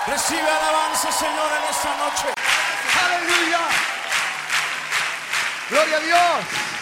Recibe alabanza, Señor, en esta noche. Aleluya. Gloria a Dios.